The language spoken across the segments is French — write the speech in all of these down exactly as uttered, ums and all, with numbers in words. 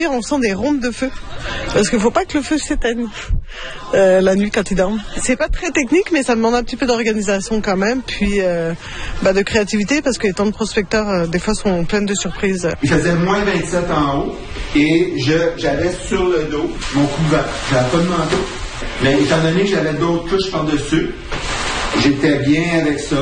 On sent des rondes de feu, parce qu'il faut pas que le feu s'éteigne euh, la nuit quand ils dorment. C'est pas très technique, mais ça demande un petit peu d'organisation quand même, puis euh, bah, de créativité, parce que les temps de prospecteurs, euh, des fois, sont pleines de surprises. Il faisait moins vingt-sept en haut, et je, j'avais sur le dos mon couvert. J'avais pas de manteau. Mais étant donné que j'avais d'autres couches par-dessus, j'étais bien avec ça,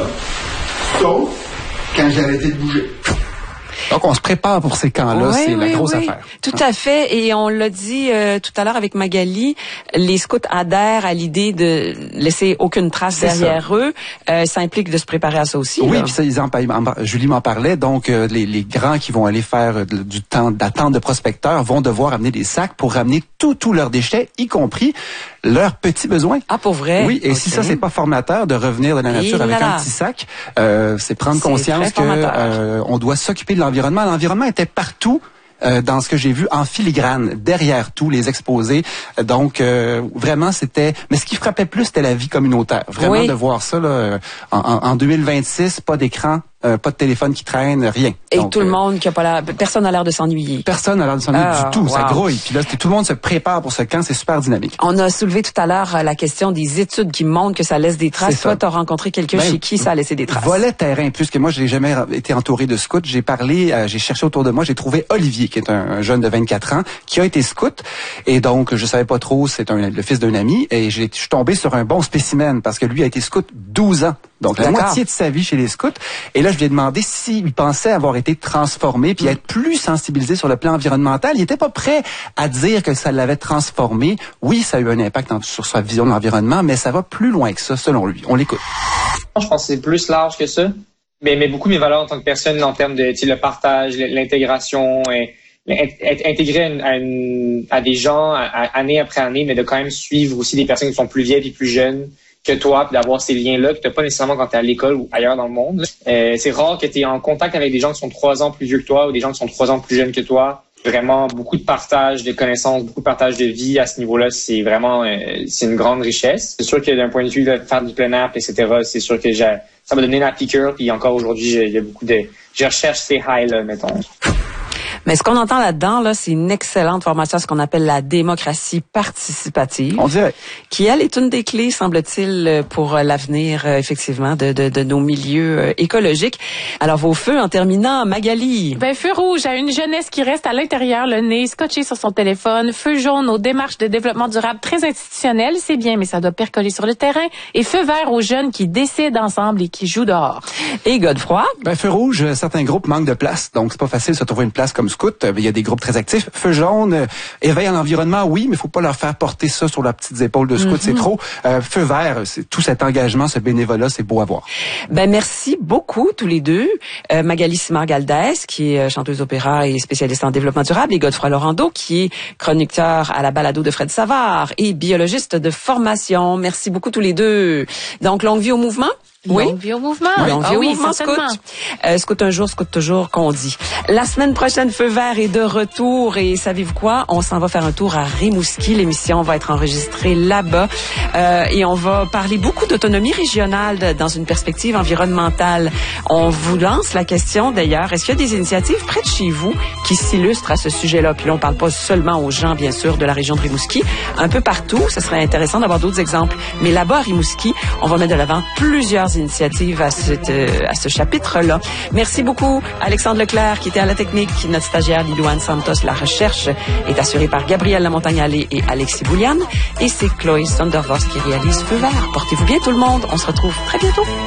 sauf quand j'ai arrêté de bouger. Donc, on se prépare pour ces camps-là, oui, c'est oui, la grosse oui. affaire. Tout à fait, et on l'a dit euh, tout à l'heure avec Magali, les scouts adhèrent à l'idée de laisser aucune trace C'est derrière ça. eux. Euh, ça implique de se préparer à ça aussi. Oui, là. puis ça, ils en, Julie m'en parlait, donc euh, les, les grands qui vont aller faire euh, du temps d'attente de prospecteurs vont devoir amener des sacs pour ramener tous tous leurs déchets, y compris leurs petits besoins. Ah, pour vrai? Oui, et okay. si ça, c'est pas formateur de revenir de la nature Et avec là un petit sac, euh, c'est prendre C'est conscience que euh, on doit s'occuper de l'environnement. L'environnement était partout. Euh, dans ce que j'ai vu en filigrane, derrière tous les exposés. Donc, euh, vraiment, c'était... Mais ce qui frappait plus, c'était la vie communautaire. Vraiment, oui. de voir ça là, en, en deux mille vingt-six, pas d'écran, euh, pas de téléphone qui traîne, rien. Et Donc, tout le euh, monde qui a pas l'air... Personne n'a l'air de s'ennuyer. Personne n'a l'air de s'ennuyer Ah, du tout. wow. Ça grouille. Puis là, tout le monde se prépare pour ce camp. C'est super dynamique. On a soulevé tout à l'heure euh, la question des études qui montrent que ça laisse des traces. Toi, tu as rencontré quelqu'un ben, chez qui ça a laissé des traces? Volet terrain, plus que moi, je n'ai jamais été entouré de scouts. J'ai parlé, euh, j'ai cherché autour de moi, j'ai trouvé Olivier, qui est un, un jeune de vingt-quatre ans, qui a été scout. Et donc, je savais pas trop, c'est un, le fils d'un ami. Et j'ai, je suis tombé sur un bon spécimen, parce que lui a été scout douze ans. Donc, la D'accord. moitié de sa vie chez les scouts. Et là, je lui ai demandé s'il pensait avoir été transformé, puis être plus sensibilisé sur le plan environnemental. Il était pas prêt à dire que ça l'avait transformé. Oui, ça a eu un impact en, sur sa vision de l'environnement, mais ça va plus loin que ça, selon lui. On l'écoute. Je pense que c'est plus large que ça. Mais, mais beaucoup mes valeurs en tant que personne, en termes de le partage, l'intégration, et être intégré à, une, à, une, à des gens à, à, année après année, mais de quand même suivre aussi des personnes qui sont plus vieilles et plus jeunes que toi, puis d'avoir ces liens-là que tu n'as pas nécessairement quand tu es à l'école ou ailleurs dans le monde. Euh, c'est rare que tu es en contact avec des gens qui sont trois ans plus vieux que toi ou des gens qui sont trois ans plus jeunes que toi. Vraiment beaucoup de partage de connaissances, beaucoup de partage de vie à ce niveau-là, c'est vraiment euh, c'est une grande richesse. C'est sûr que d'un point de vue de faire du plein air, et cetera, c'est sûr que j'ai, ça m'a donné la piqûre, puis encore aujourd'hui, il y a beaucoup de... Je recherche ces highs-là, mettons. Mais ce qu'on entend là-dedans, là, c'est une excellente formation à ce qu'on appelle la démocratie participative. On dirait. Qui, elle, est une des clés, semble-t-il, pour l'avenir, effectivement, de, de, de nos milieux écologiques. Alors, vos feux, en terminant, Magali. Ben, feu rouge à une jeunesse qui reste à l'intérieur, le nez scotché sur son téléphone. Feu jaune aux démarches de développement durable très institutionnelles, c'est bien, mais ça doit percoler sur le terrain. Et feu vert aux jeunes qui décident ensemble et qui jouent dehors. Et Godefroy? Ben, feu rouge, certains groupes manquent de place, donc c'est pas facile de se trouver une place comme scout. Il y a des groupes très actifs. Feu jaune, euh, éveil à l'environnement, oui, mais il faut pas leur faire porter ça sur leurs petites épaules de scout, mm-hmm. c'est trop. Euh, feu vert, c'est tout cet engagement, ce bénévolat, c'est beau à voir. Ben merci beaucoup tous les deux. Euh, Magali Simard-Galdès, qui est chanteuse d'opéra et spécialiste en développement durable, et Godefroy Laurando, qui est chroniqueur à la balado de Fred Savard et biologiste de formation. Merci beaucoup tous les deux. Donc, longue vie au mouvement. Oui. Longue vie au mouvement. Oui. Longue vie ah au oui, mouvement scout. Euh, scout un jour, scout toujours, qu'on dit. La semaine prochaine, Feu vert est de retour et savez-vous quoi? On s'en va faire un tour à Rimouski. L'émission va être enregistrée là-bas euh, et on va parler beaucoup d'autonomie régionale dans une perspective environnementale. On vous lance la question d'ailleurs, est-ce qu'il y a des initiatives près de chez vous qui s'illustrent à ce sujet-là? Puis là, on parle pas seulement aux gens, bien sûr, de la région de Rimouski. Un peu partout, ce serait intéressant d'avoir d'autres exemples. Mais là-bas, à Rimouski, on va mettre de l'avant plusieurs initiatives à, cette, à ce chapitre-là. Merci beaucoup, Alexandre Leclerc, qui était à la technique, notre stagiaire Lilouane Santos. La recherche est assurée par Gabrielle Lamontagne-Allé et Alexis Bouliane. Et c'est Chloé Sondervoss qui réalise Feu vert. Portez-vous bien tout le monde. On se retrouve très bientôt.